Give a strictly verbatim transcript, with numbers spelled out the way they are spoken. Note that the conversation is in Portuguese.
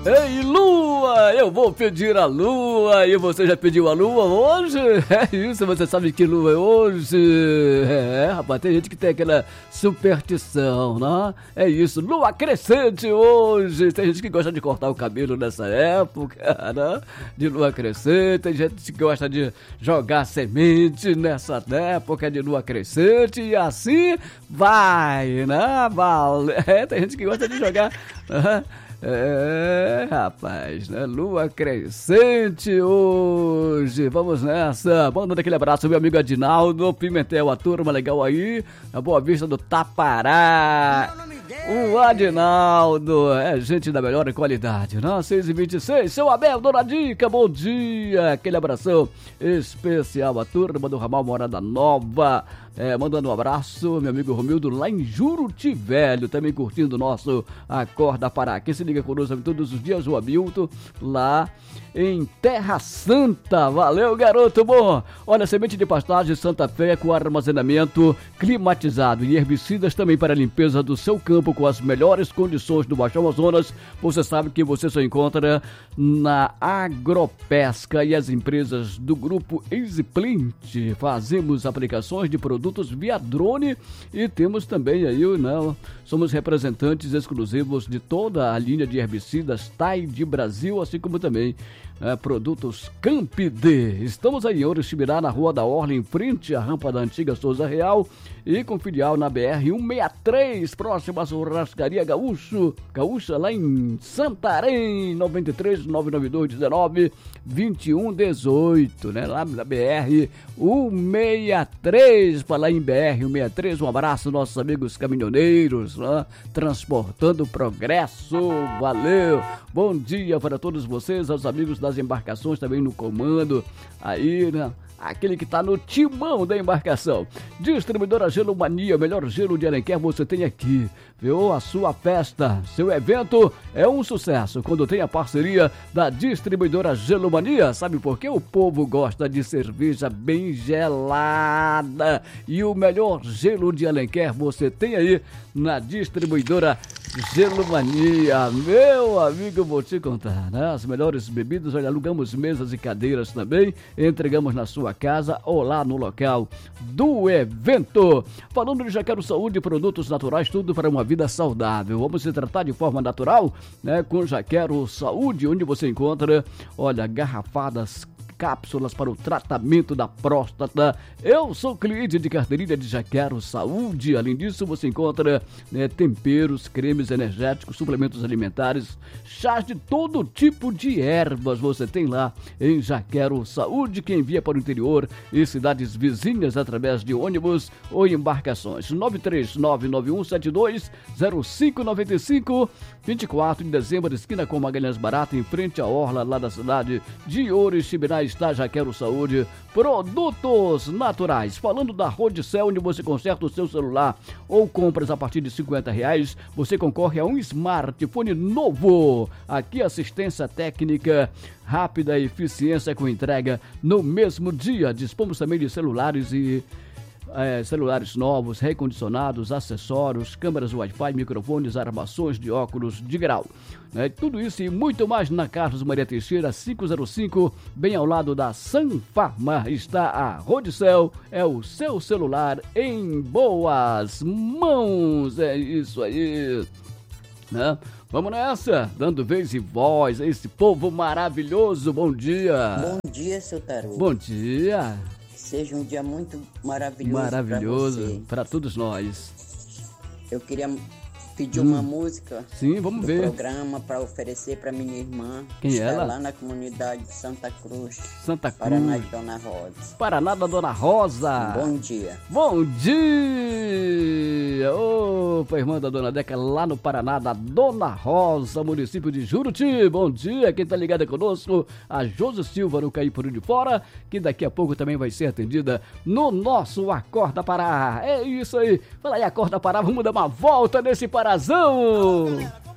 Ei, Lua, eu vou pedir a Lua. E você já pediu a Lua hoje? É isso, você sabe que Lua é hoje. É, rapaz, tem gente que tem aquela superstição, né? É isso, Lua crescente hoje. Tem gente que gosta de cortar o cabelo nessa época, né? De Lua crescente. Tem gente que gosta de jogar semente nessa época de Lua crescente. E assim vai, né? Vale. É, tem gente que gosta de jogar... Né? É, rapaz, né? Lua crescente hoje. Vamos nessa. Manda aquele abraço, meu amigo Adinaldo Pimentel, a turma legal aí, na Boa Vista do Tapará. O Adinaldo é gente da melhor qualidade, né? seis e vinte e seis, seu Abel, Dona Dica, bom dia. Aquele abração especial à turma do Ramal Morada Nova. É, mandando um abraço, meu amigo Romildo, lá em Juruti Velho, também curtindo o nosso Acorda Pará. Quem se liga conosco todos os dias, o Hamilton, lá em Terra Santa. Valeu, garoto bom! Olha, semente de pastagem Santa Fé com armazenamento climatizado e herbicidas também para a limpeza do seu campo com as melhores condições do Baixo Amazonas. Você sabe que você só encontra na Agropesca e as empresas do grupo EasyPlant. Fazemos aplicações de produtos produtos via drone e temos também aí, né, somos representantes exclusivos de toda a linha de herbicidas Tide Brasil, assim como também é, produtos Campide. Estamos aí em Oriximiná, na Rua da Orla, em frente à rampa da antiga Souza Real e com filial na B R cento e sessenta e três, próxima à Churrascaria Gaúcho, Gaúcha, lá em Santarém, nove três nove nove dois um nove dois um um oito, né, lá na B R cento e sessenta e três, para lá em B R cento e sessenta e três, um abraço aos nossos amigos caminhoneiros, né, transportando progresso, valeu, bom dia para todos vocês, aos amigos das embarcações também no comando, aí, né, aquele que está no timão da embarcação. Distribuidora Gelo Mania, o melhor gelo de Alenquer você tem aqui, viu? A sua festa, seu evento é um sucesso quando tem a parceria da Distribuidora Gelo Mania. Sabe por quê? O povo gosta de cerveja bem gelada e o melhor gelo de Alenquer você tem aí na Distribuidora Gelo Mania. Meu amigo, vou te contar, né? As melhores bebidas, olha, alugamos mesas e cadeiras também, entregamos na sua casa ou lá no local do evento. Falando de Jaquero Saúde, produtos naturais, tudo para uma vida saudável. Vamos se tratar de forma natural, né? Com Jaquero Saúde, onde você encontra, olha, garrafadas, cápsulas para o tratamento da próstata. Eu sou cliente de carteirinha de Jaquero Saúde. Além disso, você encontra, né, temperos, cremes energéticos, suplementos alimentares, chás de todo tipo de ervas. Você tem lá em Jaquero Saúde, que envia para o interior e cidades vizinhas através de ônibus ou embarcações. nove três nove nove um sete dois zero cinco nove cinco, vinte e quatro de dezembro, esquina com Magalhães Barata, em frente à orla lá da cidade de Oriximiná, está Jaquero Saúde, produtos naturais. Falando da Rodicel, onde você conserta o seu celular ou compras a partir de cinquenta reais, você concorre a um smartphone novo. Aqui assistência técnica rápida e eficiência com entrega no mesmo dia. Dispomos também de celulares e É, celulares novos, recondicionados, acessórios, câmeras Wi-Fi, microfones, armações de óculos de grau. É, tudo isso e muito mais na Carlos Maria Teixeira, quinhentos e cinco, bem ao lado da Sanfarma. Está a Rodicel, é o seu celular em boas mãos. É isso aí, né? Vamos nessa, dando vez e voz a esse povo maravilhoso. Bom dia. Bom dia, seu Tarô. Bom dia. Seja um dia muito maravilhoso, maravilhoso para todos nós. Eu queria pedir hum. uma música. Sim, vamos do ver. Programa para oferecer para minha irmã. Quem é ela? Lá na comunidade de Santa Cruz. Santa Cruz. Paraná de Dona Rosa. Paraná da Dona Rosa. Bom dia. Bom dia. Opa, irmã da Dona Deca, lá no Paraná da Dona Rosa, município de Juruti. Bom dia. Quem tá ligado conosco, a Josi Silva no Caipuru de Fora, que daqui a pouco também vai ser atendida no nosso Acorda Pará. É isso aí. Fala aí, Acorda Pará. Vamos dar uma volta nesse Parazão.